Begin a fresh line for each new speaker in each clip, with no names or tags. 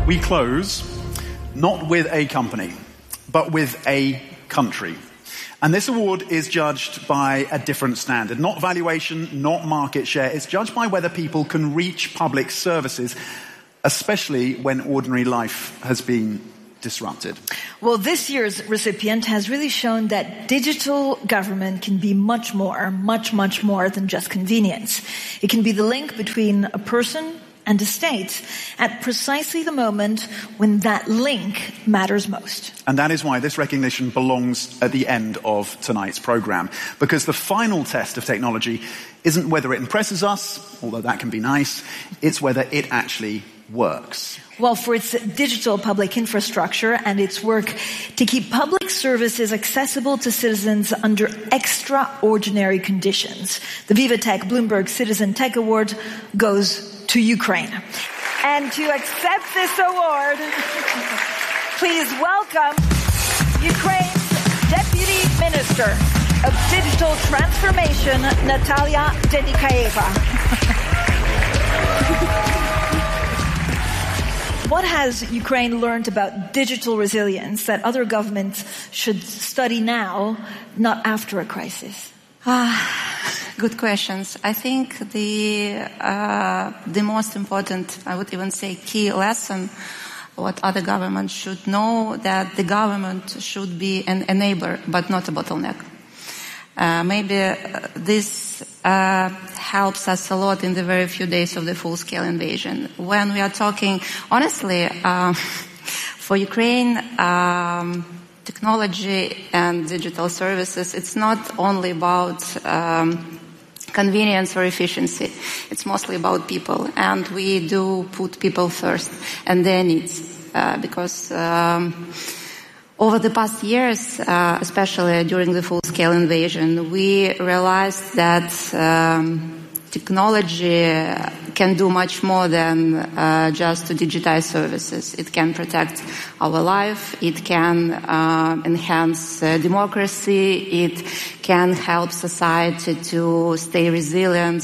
We close not with a company, but with a country. And this award is judged by a different standard. Not valuation, not market share. It's judged by whether people can reach public services, especially when ordinary life has been disrupted.
Well, this year's recipient has really shown that digital government can be much more than just convenience. It can be the link between a person and a state at precisely the moment when that link matters most.
And that is why this recognition belongs at the end of tonight's programme. Because the final test of technology isn't whether it impresses us, although that can be nice, it's whether it actually works.
Well, for its digital public infrastructure and its work to keep public services accessible to citizens under extraordinary conditions, the VivaTech Bloomberg Citizen Tech Award goes to Ukraine. And to accept this award, please welcome Ukraine's Deputy Minister of Digital Transformation, Natalia Denikaeva. What has Ukraine learned about digital resilience that other governments should study now, not after a crisis?
Good questions. I think the most important, I would even say key lesson, what other governments should know, that the government should be an enabler, but not a bottleneck. Maybe this helps us a lot in the very few days of the full-scale invasion. When we are talking, honestly, for Ukraine, technology and digital services, it's not only about convenience or efficiency. It's mostly about people. And we do put people first and their needs. Because over the past years, especially during the full-scale invasion, we realized that technology can do much more than just to digitize services. It can protect our life, it can enhance democracy, it can help society to stay resilient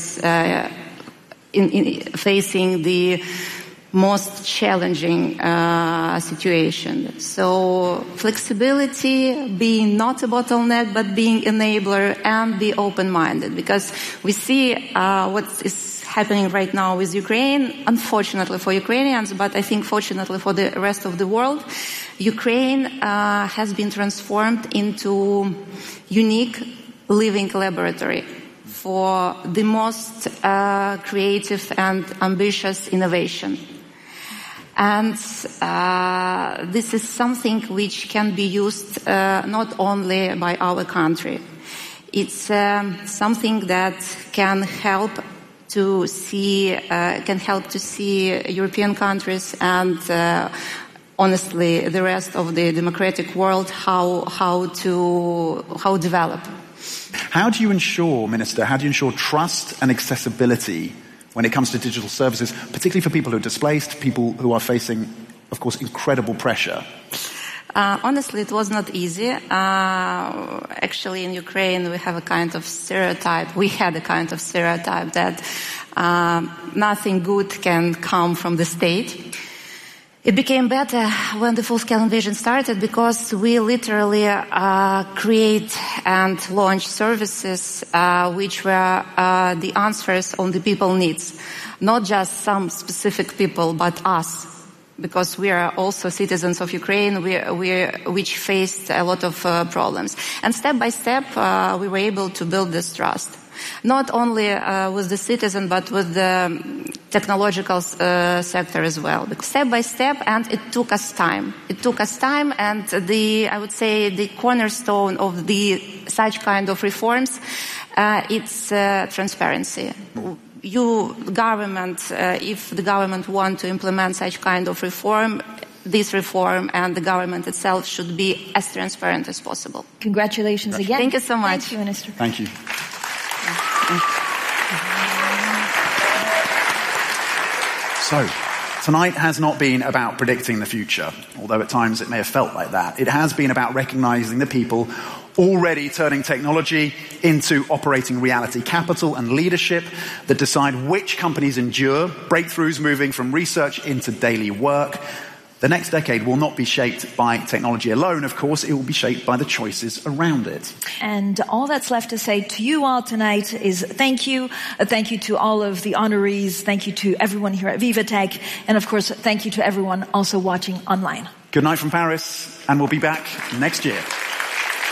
in facing the most challenging situation. So flexibility, being not a bottleneck, but being enabler, and be open-minded. Because we see what is happening right now with Ukraine, unfortunately for Ukrainians, but I think fortunately for the rest of the world. Ukraine has been transformed into unique living laboratory for the most creative and ambitious innovation. And this is something which can be used not only by our country. It's something that can help to see European countries and honestly the rest of the democratic world how develop.
How do you ensure trust and accessibility when it comes to digital services, particularly for people who are displaced, people who are facing, of course, incredible pressure?
Honestly, it was not easy. Actually, in Ukraine, we had a kind of stereotype that nothing good can come from the state. It became better when the full-scale invasion started because we literally create and launch services which were the answers on the people's needs. Not just some specific people, but us. Because we are also citizens of Ukraine, which faced a lot of problems. And step by step, we were able to build this trust. Not only with the citizen, but with the technological sector as well. Step by step, and it took us time. And I would say the cornerstone of such kind of reforms, it's transparency. If the government want to implement such kind of reform, this reform and the government itself should be as transparent as possible.
Congratulations again.
Thank you so much.
Thank you, Minister.
Thank you. So, tonight has not been about predicting the future, although at times it may have felt like that. It has been about recognizing the people already turning technology into operating reality, capital and leadership that decide which companies endure, breakthroughs moving from research into daily work, The next decade will not be shaped by technology alone, of course. It will be shaped by the choices around it.
And all that's left to say to you all tonight is thank you. Thank you to all of the honorees. Thank you to everyone here at VivaTech. And of course, thank you to everyone also watching online.
Good night from Paris, and we'll be back next year.